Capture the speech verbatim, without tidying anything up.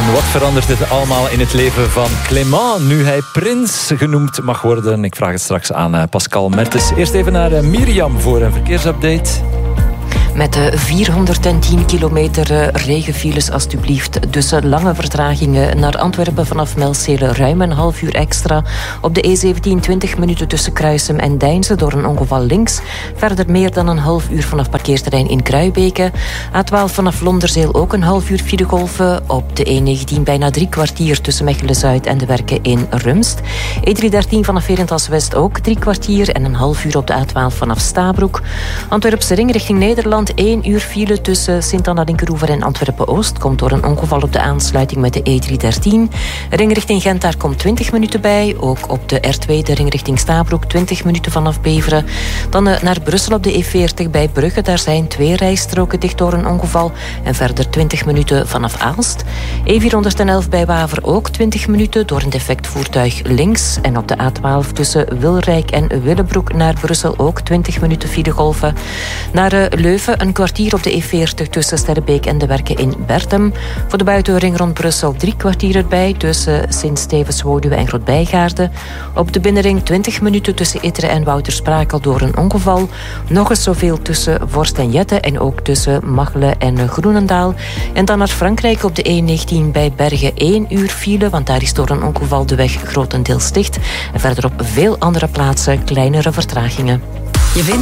En wat verandert dit allemaal in het leven van Clément nu hij prins genoemd mag worden? Ik vraag het straks aan Pascal Mertens. Eerst even naar Mirjam voor een verkeersupdate. Met de vierhonderdtien kilometer regenfiles alstublieft. Dus lange vertragingen naar Antwerpen vanaf Melcelen. Ruim een half uur extra. Op de E zeventien twintig minuten tussen Kruisem en Deinze door een ongeval links. Verder meer dan een half uur vanaf parkeerterrein in Kruibeke. A twaalf vanaf Londerzeel ook een half uur filegolven. Op de E negentien bijna drie kwartier tussen Mechelen-Zuid en de werken in Rumst. E driehonderddertien vanaf Herentals-West ook drie kwartier en een half uur op de A twaalf vanaf Stabroek. Antwerpse ring richting Nederland. één uur file tussen Sint-Anna-Dinkeroever en Antwerpen-Oost. Komt door een ongeval op de aansluiting met de E driehonderddertien. Ring richting Gent, daar komt twintig minuten bij. Ook op de R twee, de ring richting Stabroek, twintig minuten vanaf Beveren. Dan uh, naar Brussel op de E veertig bij Brugge. Daar zijn twee rijstroken dicht door een ongeval. En verder twintig minuten vanaf Aalst. E vierhonderdelf bij Waver ook twintig minuten door een defect voertuig links. En op de A twaalf tussen Wilrijk en Willebroek naar Brussel ook twintig minuten filegolven. Naar uh, Leuven een kwartier op de E veertig tussen Sterrebeek en de werken in Bertem. Voor de buitenring rond Brussel drie kwartier erbij tussen Sint-Stevens-Woluwe en Grootbijgaarden. Op de binnenring twintig minuten tussen Itteren en Woutersprakel door een ongeval. Nog eens zoveel tussen Vorst en Jette en ook tussen Machelen en Groenendaal. En dan naar Frankrijk op de E negentien bij Bergen één uur file, want daar is door een ongeval de weg grotendeels dicht. En verder op veel andere plaatsen kleinere vertragingen. Je vindt